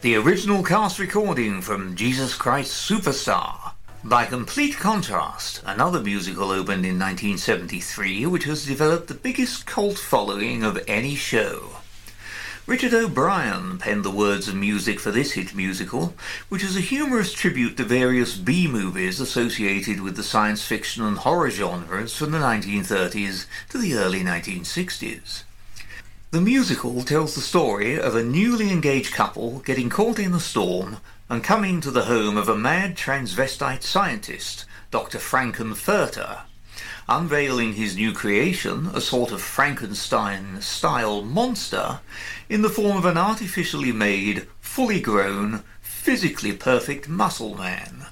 The original cast recording from Jesus Christ Superstar. By complete contrast, another musical opened in 1973 which has developed the biggest cult following of any show. Richard O'Brien penned the words and music for this hit musical, which is a humorous tribute to various B-movies associated with the science fiction and horror genres from the 1930s to the early 1960s. The musical tells the story of a newly engaged couple getting caught in a storm and coming to the home of a mad transvestite scientist, Dr. Frankenfurter, unveiling his new creation, a sort of Frankenstein-style monster, in the form of an artificially made, fully grown, physically perfect muscle man.